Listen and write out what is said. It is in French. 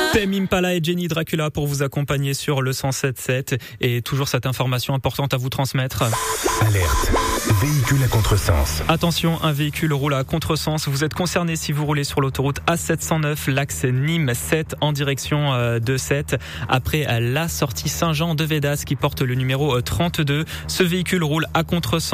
Tame Impala et Jenny Dracula pour vous accompagner sur le 107.7 et toujours cette information importante à vous transmettre. Alerte, véhicule à contresens. Attention, un véhicule roule à contresens. Vous êtes concerné si vous roulez sur l'autoroute A709, l'axe Nîmes 7 en direction de 7. Après la sortie Saint-Jean de Védas qui porte le numéro 32. Ce véhicule roule à contresens.